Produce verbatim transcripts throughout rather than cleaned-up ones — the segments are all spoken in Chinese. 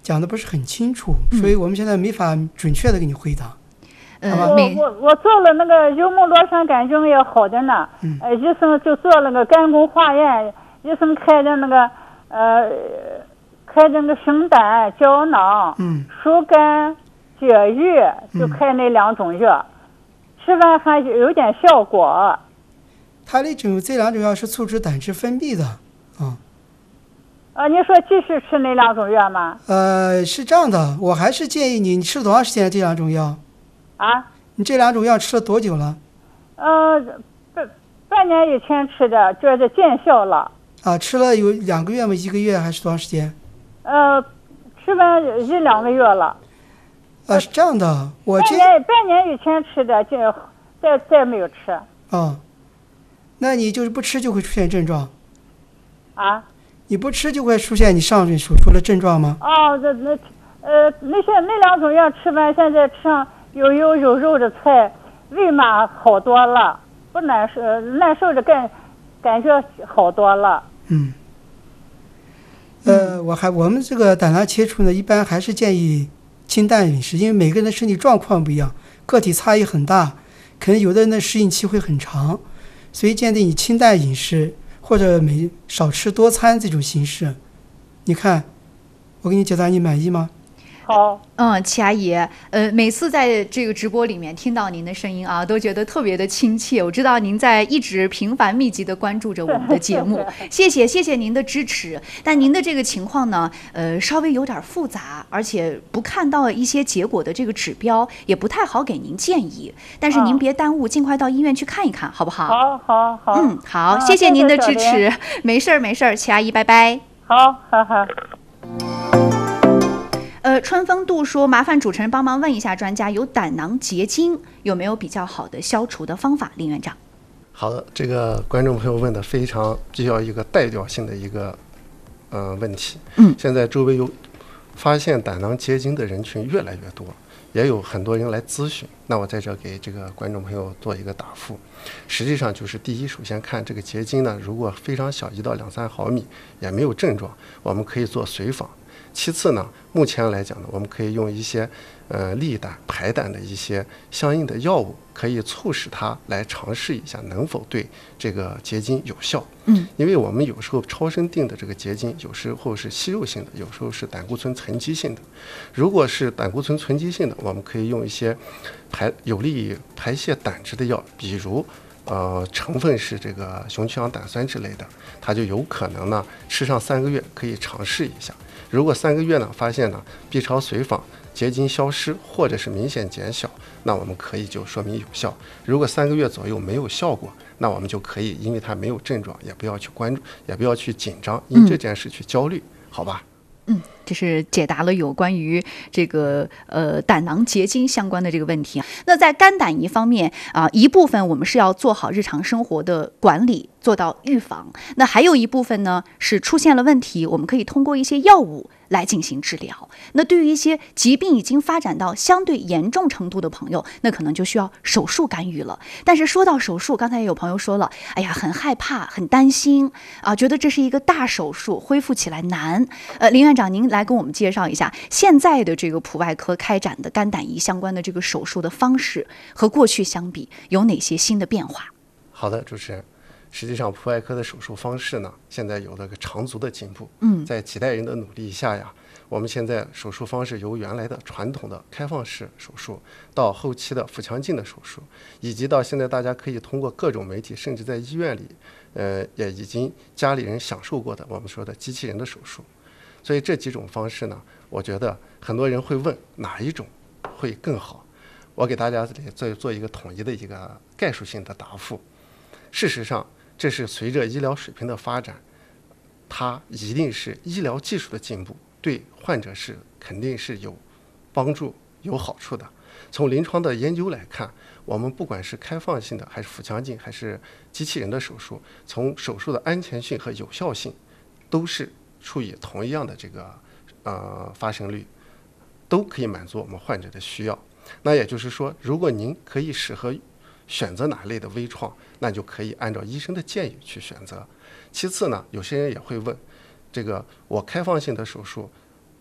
讲的不是很清楚，嗯、所以我们现在没法准确的给你回答。 嗯、 好吧？ 我我我做了那个幽门螺旋杆菌也好的呢， 嗯、 呃，医生就做了个肝功化验，医生开的那个呃开的那个生胆胶囊， 嗯， 疏肝解郁，就开那两种药，嗯、吃完还有点效果。 它那种这两种药是促使胆汁分泌的，啊。 呃，你说继续吃那两种药吗？ 呃，是这样的，我还是建议你，你吃了多长时间这两种药？ 啊？ 你这两种药吃了多久了？ 呃，半半年以前吃的，觉得见效了。 啊，吃了有两个月吗？一个月还是多长时间？ 呃，吃完一两个月了。 啊，是这样的，我半年半年以前吃的，就再再没有吃。 哦，那你就是不吃就会出现症状？ 啊？ 你不吃就会出现你上面所说的症状吗？ 哦，那那呃那些那两种药吃完，现在吃上有油有肉的菜，胃嘛好多了，不难受，难受的感感觉好多了。 嗯。呃，我还我们这个胆囊切除呢，一般还是建议清淡饮食，因为每个人的身体状况不一样，个体差异很大，可能有的人的适应期会很长，所以建议你清淡饮食。或者每少吃多餐这种形式，你看，我给你解答，你满意吗？ 好， 嗯，齐阿姨，呃，每次在这个直播里面听到您的声音啊，都觉得特别的亲切。我知道您在一直频繁密集的关注着我们的节目，谢谢谢谢您的支持。但您的这个情况呢，呃，稍微有点复杂，而且不看到一些结果的这个指标，也不太好给您建议。但是您别耽误，尽快到医院去看一看，好不好？ 好，好，好。 嗯，好，谢谢您的支持。没事儿没事儿，齐阿姨，拜拜。 好，好好。 呃，春风度说，麻烦主持人帮忙问一下专家，有胆囊结晶有没有比较好的消除的方法？林院长。 好的，这个观众朋友问的非常比较一个代表性的一个呃问题。 嗯， 现在周围有发现胆囊结晶的人群越来越多，也有很多人来咨询。那我在这给这个观众朋友做一个答复。实际上就是第一，首先看这个结晶呢，如果非常小，一到两三毫米，也没有症状，我们可以做随访。其次呢，目前来讲呢，我们可以用一些呃利胆排胆的一些相应的药物，可以促使它来尝试一下能否对这个结晶有效。 嗯， 因为我们有时候超声定的这个结晶，有时候是息肉性的，有时候是胆固醇沉积性的。如果是胆固醇沉积性的，我们可以用一些排有利于排泄胆汁的药，比如呃成分是这个雄曲氧胆酸之类的，它就有可能呢吃上三个月可以尝试一下。如果三个月呢，发现呢 B 超随访结晶消失或者是明显减小，那我们可以就说明有效。如果三个月左右没有效果，那我们就可以因为它没有症状，也不要去关注，也不要去紧张，因这件事去焦虑，嗯、好吧？ 嗯，这是解答了有关于这个呃胆囊结晶相关的这个问题。那在肝胆胰方面啊、呃，一部分我们是要做好日常生活的管理，做到预防。那还有一部分呢是出现了问题，我们可以通过一些药物来进行治疗。那对于一些疾病已经发展到相对严重程度的朋友，那可能就需要手术干预了。但是说到手术，刚才也有朋友说了，哎呀，很害怕，很担心啊，觉得这是一个大手术，恢复起来难。呃，林院长，您来跟我们介绍一下现在的这个普外科开展的肝胆胰相关的这个手术的方式和过去相比有哪些新的变化？ 好的，主持人。实际上，普外科的手术方式呢，现在有了个长足的进步。 嗯， 在几代人的努力下呀，我们现在手术方式由原来的传统的开放式手术，到后期的腹腔镜的手术，以及到现在大家可以通过各种媒体，甚至在医院里，呃，也已经家里人享受过的我们说的机器人的手术。所以这几种方式呢，我觉得很多人会问哪一种会更好。我给大家这里做做一个统一的一个概述性的答复。事实上，这是随着医疗水平的发展，它一定是医疗技术的进步，对患者是肯定是有帮助、有好处的。从临床的研究来看，我们不管是开放性的，还是腹腔镜，还是机器人的手术，从手术的安全性和有效性，都是处于同样的这个呃发生率，都可以满足我们患者的需要。那也就是说，如果您可以适合选择哪类的微创，那就可以按照医生的建议去选择。其次呢，有些人也会问，这个我开放性的手术，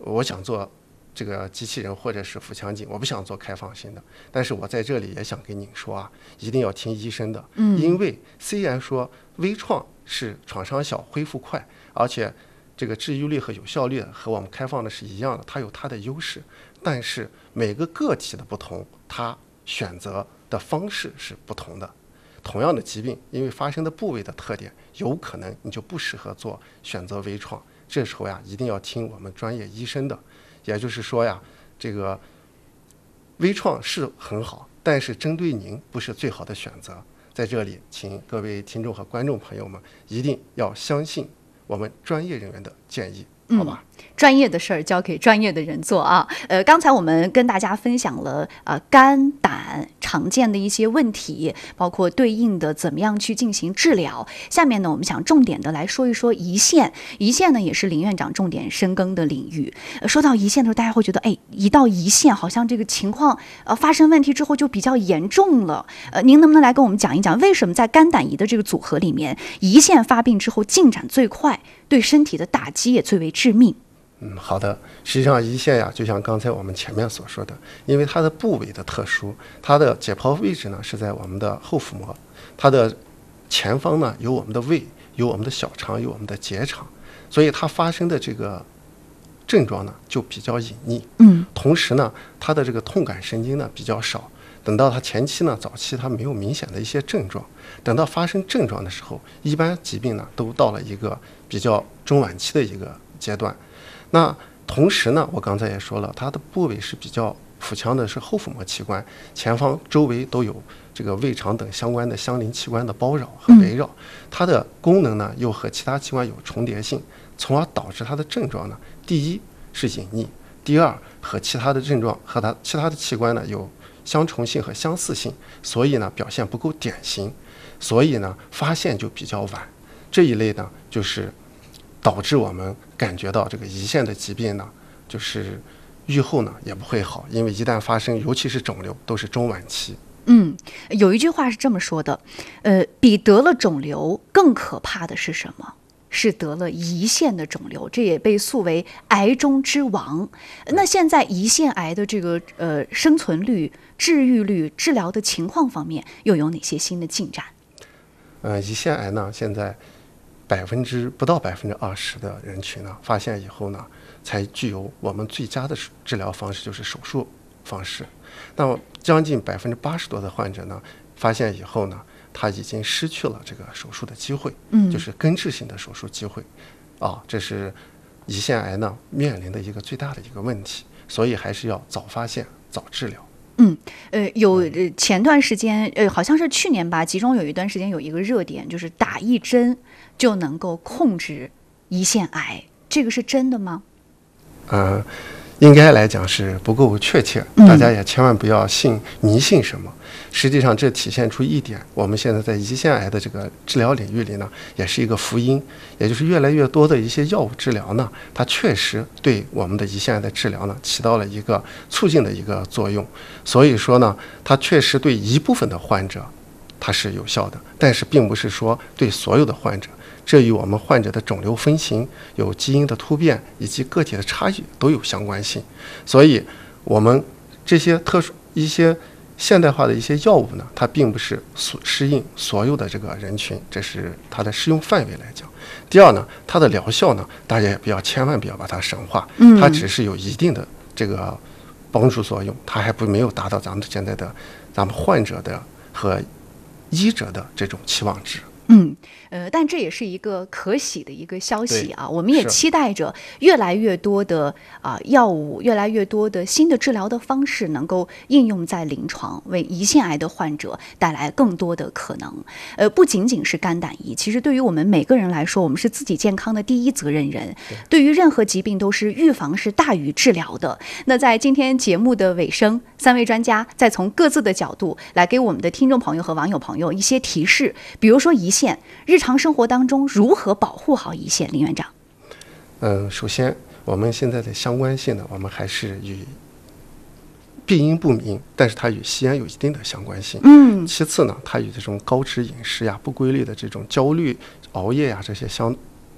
我想做这个机器人或者是腹腔镜，我不想做开放性的。但是我在这里也想跟您说啊，一定要听医生的， 嗯， 因为虽然说微创是创伤小、恢复快，而且这个治愈率和有效率和我们开放的是一样的，它有它的优势，但是每个个体的不同，它选择的方式是不同的。同样的疾病，因为发生的部位的特点，有可能你就不适合做选择微创。这时候呀，一定要听我们专业医生的。也就是说呀，这个微创是很好，但是针对您不是最好的选择。在这里，请各位听众和观众朋友们一定要相信我们专业人员的建议，好吧？ 嗯，专业的事儿交给专业的人做啊。呃，刚才我们跟大家分享了呃肝胆常见的一些问题，包括对应的怎么样去进行治疗。下面呢，我们想重点的来说一说胰腺。胰腺呢，也是林院长重点深耕的领域。呃、说到胰腺的时候，大家会觉得，哎，一到胰腺，好像这个情况呃发生问题之后就比较严重了。呃，您能不能来跟我们讲一讲，为什么在肝胆胰的这个组合里面，胰腺发病之后进展最快，对身体的打击也最为致命？ 嗯，好的。实际上，胰腺呀，就像刚才我们前面所说的，因为它的部位的特殊，它的解剖位置呢是在我们的后腹膜，它的前方呢有我们的胃，有我们的小肠，有我们的结肠，所以它发生的这个症状呢就比较隐匿。 嗯， 同时呢，它的这个痛感神经呢比较少。等到它前期呢，早期它没有明显的一些症状，等到发生症状的时候，一般疾病呢都到了一个比较中晚期的一个阶段。那同时呢，我刚才也说了，它的部位是比较腹腔的是后腹膜器官，前方周围都有这个胃肠等相关的相邻器官的包绕和围绕，它的功能呢又和其他器官有重叠性，从而导致它的症状呢，第一是隐匿，第二和其他的症状和它其他的器官呢有相重性和相似性，所以呢表现不够典型，所以呢发现就比较晚。这一类呢就是导致我们感觉到这个胰腺的疾病呢，就是预后呢也不会好，因为一旦发生，尤其是肿瘤，都是中晚期。 嗯，有一句话是这么说的，呃，比得了肿瘤更可怕的是什么？是得了胰腺的肿瘤，这也被诉为癌中之王。那现在胰腺癌的这个呃生存率、治愈率、治疗的情况方面，又有哪些新的进展？ 呃，胰腺癌呢，现在百分之不到百分之二十的人群呢，发现以后呢，才具有我们最佳的治疗方式，就是手术方式。那么将近百分之八十多的患者呢，发现以后呢，他已经失去了这个手术的机会， 嗯， 就是根治性的手术机会，啊，这是胰腺癌呢面临的一个最大的一个问题，所以还是要早发现、早治疗。 嗯，呃，有呃前段时间，呃，好像是去年吧，其中有一段时间有一个热点，就是打一针就能够控制胰腺癌，这个是真的吗？ 呃，应该来讲是不够确切，大家也千万不要信迷信什么。嗯、实际上，这体现出一点，我们现在在胰腺癌的这个治疗领域里呢，也是一个福音，也就是越来越多的一些药物治疗呢，它确实对我们的胰腺癌的治疗呢起到了一个促进的一个作用。所以说呢，它确实对一部分的患者它是有效的，但是并不是说对所有的患者。这与我们患者的肿瘤分型、有基因的突变以及个体的差异都有相关性，所以我们这些特殊一些现代化的一些药物呢，它并不是所适应所有的这个人群，这是它的适用范围来讲。第二呢，它的疗效呢，大家也不要千万不要把它神化，它只是有一定的这个帮助作用，它还不没有达到咱们现在的咱们患者的和医者的这种期望值。 嗯，呃，但这也是一个可喜的一个消息啊！我们也期待着越来越多的啊、呃、药物，越来越多的新的治疗的方式能够应用在临床，为胰腺癌的患者带来更多的可能。呃，不仅仅是肝胆胰，其实对于我们每个人来说，我们是自己健康的第一责任人。对于任何疾病，都是预防是大于治疗的。那在今天节目的尾声，三位专家再从各自的角度来给我们的听众朋友和网友朋友一些提示，比如说胰腺，日常生活当中如何保护好胰腺？林院长， 嗯，首先我们现在的相关性呢，我们还是与病因不明，但是它与吸烟有一定的相关性。 嗯， 其次呢，它与这种高脂饮食呀、不规律的这种焦虑、熬夜呀这些相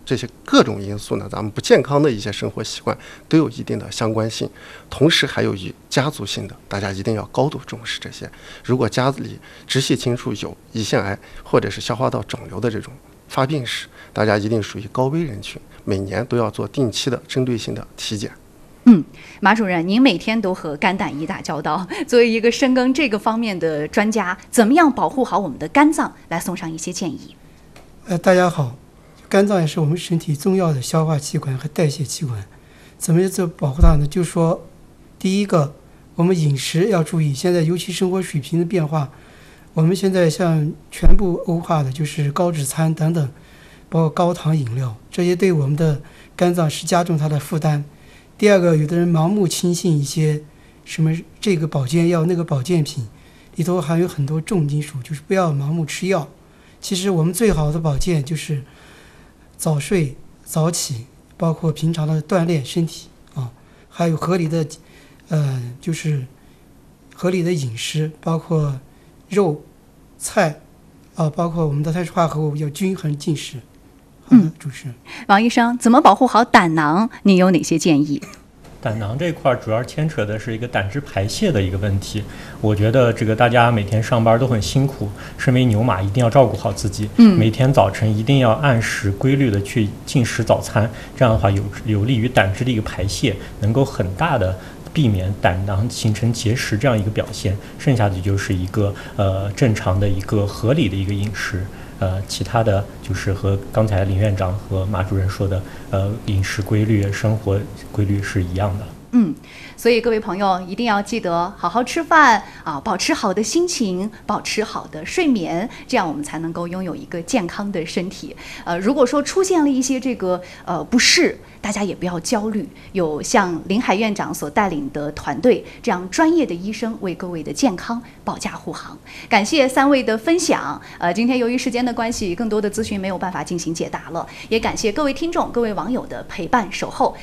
这些各种因素呢，咱们不健康的一些生活习惯都有一定的相关性。同时还有与家族性的，大家一定要高度重视这些。如果家里直系亲属有胰腺癌或者是消化道肿瘤的这种发病史，大家一定属于高危人群，每年都要做定期的针对性的体检。 嗯，马主任，您每天都和肝胆胰打交道，作为一个深耕这个方面的专家，怎么样保护好我们的肝脏？来送上一些建议。 呃，大家好，肝脏也是我们身体重要的消化器官和代谢器官。怎么做保护它呢？就是说，第一个，我们饮食要注意，现在尤其生活水平的变化，我们现在像全部欧化的，就是高脂餐等等，包括高糖饮料，这些对我们的肝脏是加重它的负担。第二个，有的人盲目轻信一些什么这个保健药那个保健品，里头含有很多重金属，就是不要盲目吃药。其实我们最好的保健就是早睡早起，包括平常的锻炼身体啊，还有合理的呃就是合理的饮食，包括肉菜啊，包括我们的碳水化合物要均衡进食。好的，主持人。 王医生，怎么保护好胆囊？您有哪些建议？ 胆囊这一块主要牵扯的是一个胆汁排泄的一个问题。我觉得这个大家每天上班都很辛苦，身为牛马一定要照顾好自己。嗯，每天早晨一定要按时规律的去进食早餐，这样的话有有利于胆汁的一个排泄，能够很大的避免胆囊形成结石这样一个表现。剩下的就是一个呃正常的一个合理的一个饮食。呃，其他的就是和刚才林院长和马主任说的，呃，饮食规律、生活规律是一样的。 嗯，所以各位朋友一定要记得好好吃饭啊，保持好的心情，保持好的睡眠，这样我们才能够拥有一个健康的身体。呃，如果说出现了一些这个呃不适，大家也不要焦虑，有像林海院长所带领的团队这样专业的医生为各位的健康保驾护航。感谢三位的分享。呃，今天由于时间的关系，更多的资讯没有办法进行解答了，也感谢各位听众、各位网友的陪伴守候。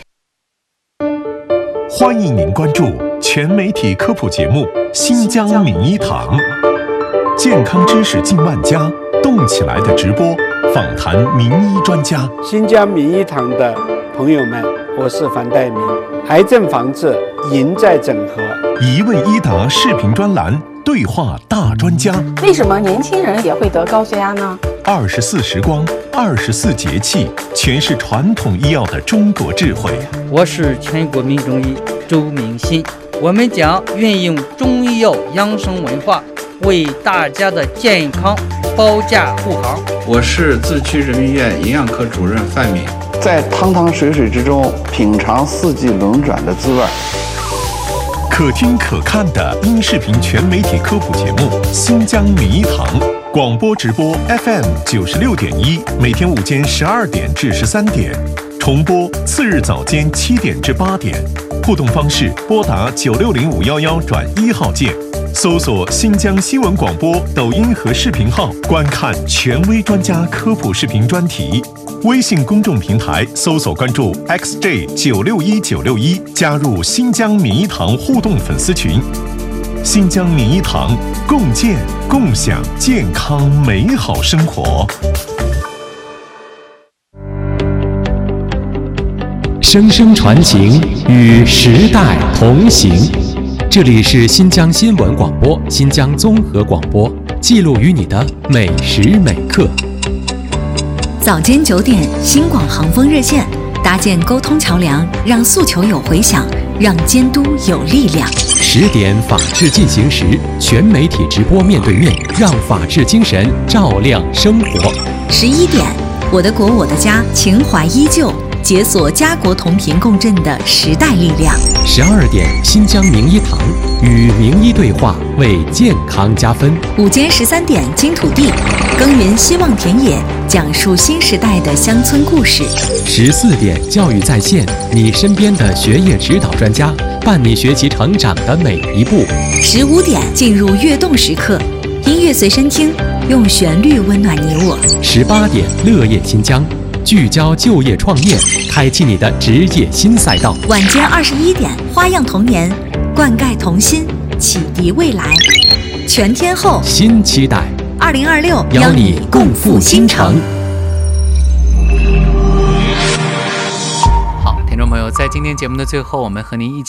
欢迎您关注全媒体科普节目《新疆名医堂》，健康知识近万家，动起来的直播，访谈名医专家。 新疆名医堂的朋友们，我是樊岱明。癌症防治赢在整合， 一问一答视频专栏，对话大专家。 为什么年轻人也会得高血压呢？ 二十四时光，二十四节气，诠释传统医药的中国智慧。 我是全国名中医周明新，我们将运用中医药养生文化，为大家的健康保驾护航。 我是自区人民医院营养科主任范敏， 在汤汤水水之中品尝四季轮转的滋味。 可听可看的音视频全媒体科普节目《新疆名医堂》，广播直播 F M 九十六点一，每天午间十二点至十三点，重播次日早间七点至八点。互动方式：拨打九六零五幺幺转一号键，搜索新疆新闻广播抖音和视频号，观看权威专家科普视频专题。微信公众平台搜索关注 X J 九六一九六一，加入新疆名医堂互动粉丝群。新疆名医堂，共建共享健康美好生活。 声声传情，与时代同行。这里是新疆新闻广播、新疆综合广播，记录与你的每时每刻。 早间九点，新广航风热线，搭建沟通桥梁，让诉求有回响，让监督有力量。 十点，法治进行时，全媒体直播面对面，让法治精神照亮生活。 十一点，我的国我的家，情怀依旧，解锁家国同频共振的时代力量。 十二点，新疆名医堂，与名医对话，为健康加分。 午间十三点，金土地，耕耘希望田野，讲述新时代的乡村故事。 十四点，教育在线，你身边的学业指导专家，伴你学习成长的每一步。 十五点，进入跃动时刻，音乐随身听，用旋律温暖你我。 十八点，乐业新疆，聚焦就业创业，开启你的职业新赛道。 晚间二十一点，花样童年，灌溉童心，启迪未来。全天候新期待， 二零二六邀你共赴新城。 朋友，在今天节目的最后，我们和您一起